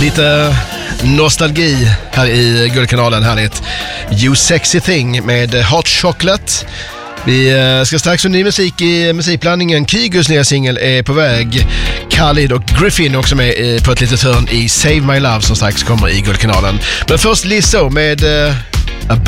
Lite nostalgi här i Guldkanalen, härligt. You Sexy Thing med Hot Chocolate. Vi ska strax få ny musik i musikblandningen. Kygus nya singel är på väg. Khalid och Griffin också med på ett litet hörn i Save My Love som strax kommer i Guldkanalen. Men först Lizzo med A